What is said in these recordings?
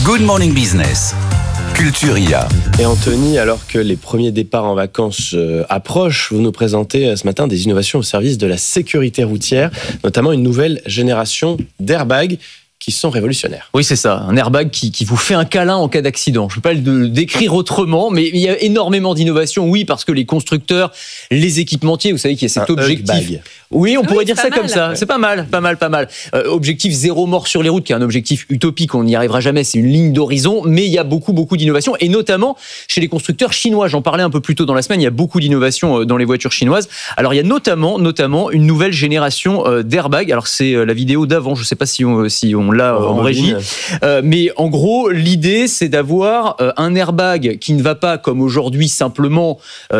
Good Morning Business, Culture IA. Et Anthony, alors que les premiers départs en vacances approchent, vous nous présentez ce matin des innovations au service de la sécurité routière, notamment une nouvelle génération d'airbags qui sont révolutionnaires. Oui, c'est ça, un airbag qui vous fait un câlin en cas d'accident. Je ne peux pas le décrire autrement, mais il y a énormément d'innovations, oui, parce que les constructeurs, les équipementiers, vous savez qu'il y a cet objectif. Oui, on pourrait dire ça comme ça. Ouais. C'est pas mal. Objectif zéro mort sur les routes, qui est un objectif utopique, on n'y arrivera jamais, c'est une ligne d'horizon, mais il y a beaucoup d'innovations, et notamment chez les constructeurs chinois. J'en parlais un peu plus tôt dans la semaine, il y a beaucoup d'innovations dans les voitures chinoises. Alors, il y a notamment une nouvelle génération d'airbags. Alors, c'est la vidéo d'avant, je ne sais pas si on l'a en régie. Mais en gros, l'idée, c'est d'avoir un airbag qui ne va pas, comme aujourd'hui, simplement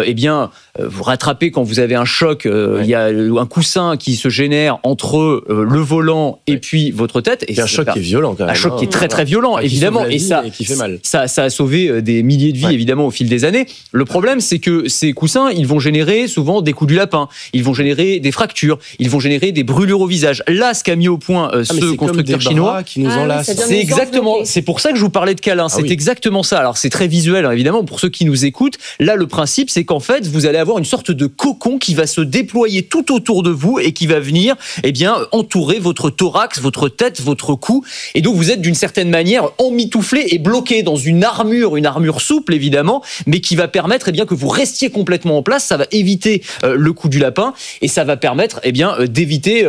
vous rattraper quand vous avez un choc. Il y a un coussin qui se génère entre le volant et puis votre tête. Et un choc qui est violent, quand même. Un choc qui est très, très violent, évidemment. Et qui fait mal. Ça a sauvé des milliers de vies, évidemment, au fil des années. Le problème, c'est que ces coussins, ils vont générer souvent des coups du lapin. Ils vont générer des fractures. Ils vont générer des brûlures au visage. Là, ce qu'a mis au point ce constructeur chinois, qui nous enlace. C'est exactement, c'est pour ça que je vous parlais de câlin. C'est exactement ça. Alors, c'est très visuel, évidemment, pour ceux qui nous écoutent. Là, le principe, c'est qu'en fait, vous allez avoir une sorte de cocon qui va se déployer tout autour de vous et qui va venir, entourer votre thorax, votre tête, votre cou. Et donc, vous êtes d'une certaine manière emmitouflé et bloqué dans une armure souple, évidemment, mais qui va permettre, que vous restiez complètement en place. Ça va éviter le coup du lapin et ça va permettre, d'éviter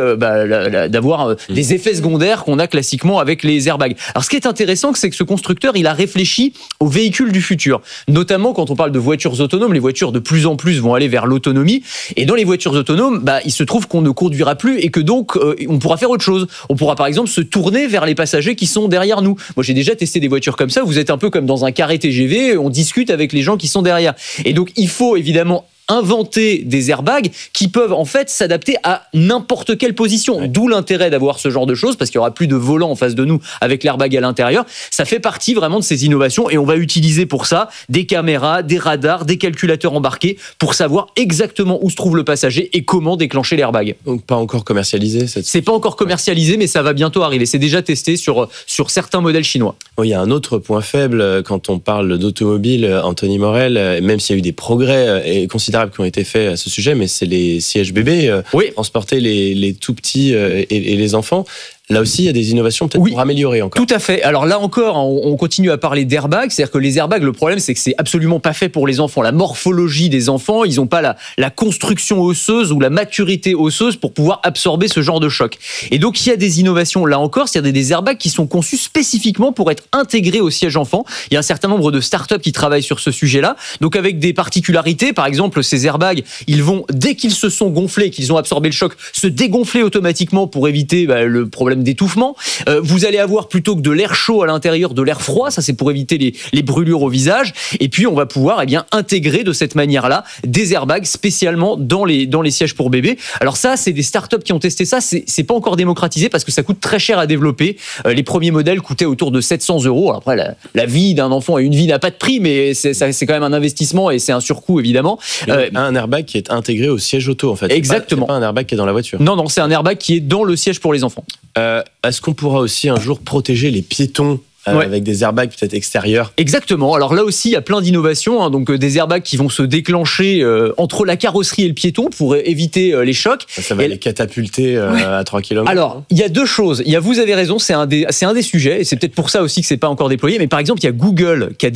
d'avoir des effets secondaires qu'on a classiquement avec les airbags. Alors, ce qui est intéressant, c'est que ce constructeur, il a réfléchi aux véhicules du futur. Notamment quand on parle de voitures autonomes, les voitures de plus en plus vont aller vers l'autonomie. Et dans les voitures autonomes, il se trouve qu'on ne conduira plus et que donc, on pourra faire autre chose. On pourra par exemple se tourner vers les passagers qui sont derrière nous. Moi, j'ai déjà testé des voitures comme ça. Vous êtes un peu comme dans un carré TGV, on discute avec les gens qui sont derrière. Et donc, il faut évidemment inventer des airbags qui peuvent en fait s'adapter à n'importe quelle position. Ouais. D'où l'intérêt d'avoir ce genre de choses, parce qu'il n'y aura plus de volant en face de nous avec l'airbag à l'intérieur. Ça fait partie vraiment de ces innovations et on va utiliser pour ça des caméras, des radars, des calculateurs embarqués pour savoir exactement où se trouve le passager et comment déclencher l'airbag. Donc pas encore commercialisé C'est pas encore commercialisé, mais ça va bientôt arriver. C'est déjà testé sur certains modèles chinois. Il y a un autre point faible quand on parle d'automobile, Anthony Morel, même s'il y a eu des progrès considérables qui ont été faits à ce sujet, mais c'est les sièges bébés, transporter les tout petits et les enfants. Là aussi, il y a des innovations peut-être pour améliorer encore. Tout à fait. Alors là encore, on continue à parler d'airbags. C'est-à-dire que les airbags, le problème, c'est que c'est absolument pas fait pour les enfants. La morphologie des enfants, ils n'ont pas la construction osseuse ou la maturité osseuse pour pouvoir absorber ce genre de choc. Et donc, il y a des innovations là encore, c'est-à-dire des airbags qui sont conçus spécifiquement pour être intégrés au siège enfant. Il y a un certain nombre de startups qui travaillent sur ce sujet-là. Donc, avec des particularités. Par exemple, ces airbags, ils vont, dès qu'ils se sont gonflés, qu'ils ont absorbé le choc, se dégonfler automatiquement pour éviter le problème d'étouffement. Vous allez avoir plutôt que de l'air chaud à l'intérieur, de l'air froid. Ça, c'est pour éviter les brûlures au visage. Et puis, on va pouvoir intégrer de cette manière-là des airbags spécialement dans les sièges pour bébés. Alors ça, c'est des startups qui ont testé ça. C'est pas encore démocratisé parce que ça coûte très cher à développer. Les premiers modèles coûtaient autour de 700 €. Alors après, la vie d'un enfant et une vie n'a pas de prix, mais c'est quand même un investissement et c'est un surcoût, évidemment. Un airbag qui est intégré au siège auto, en fait. Exactement. C'est pas un airbag qui est dans la voiture. Non, c'est un airbag qui est dans le siège pour les enfants. Est-ce qu'on pourra aussi un jour protéger les piétons avec des airbags peut-être extérieurs? Exactement. Alors là aussi, il y a plein d'innovations. Donc des airbags qui vont se déclencher entre la carrosserie et le piéton pour éviter les chocs. Ça va les catapulter à 3 km. Alors, il y a deux choses. Vous avez raison, c'est un des sujets. Et c'est peut-être pour ça aussi que c'est pas encore déployé. Mais par exemple, il y a Google qui a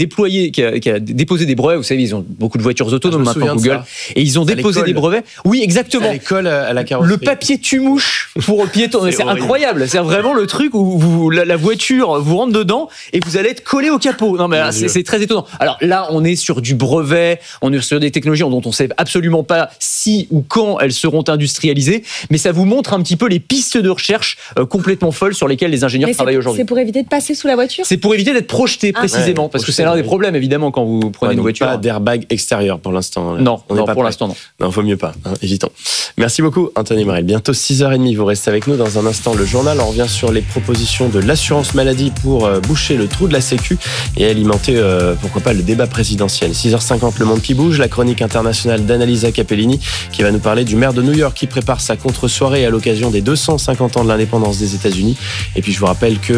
déposé des brevets. Vous savez, ils ont beaucoup de voitures autonomes maintenant, Google. Et ils ont déposé des brevets. Oui, exactement. Ça les colle à la carrosserie. Le papier tue-mouche pour piéton. c'est incroyable. C'est vraiment le truc où la voiture vous rentre dedans et vous allez être collé au capot. Non, mais là, c'est très étonnant. Alors là, on est sur du brevet, on est sur des technologies dont on ne sait absolument pas si ou quand elles seront industrialisées, mais ça vous montre un petit peu les pistes de recherche complètement folles sur lesquelles les ingénieurs travaillent aujourd'hui. C'est pour éviter de passer sous la voiture ? C'est pour éviter d'être projeté, précisément, parce que c'est l'un des problèmes, évidemment, quand vous prenez une voiture. Pas d'airbag extérieur pour l'instant. Non, pour l'instant, non. Non, vaut mieux pas, évitons. Merci beaucoup, Anthony Morel. Bientôt 6h30, vous restez avec nous. Dans un instant, le journal, on revient sur les propositions de l'assurance maladie pour boucher le trou de la Sécu et alimenter, pourquoi pas, le débat présidentiel. 6h50, le monde qui bouge, la chronique internationale d'Annalisa Capellini qui va nous parler du maire de New York qui prépare sa contre-soirée à l'occasion des 250 ans de l'indépendance des États-Unis. Et puis je vous rappelle que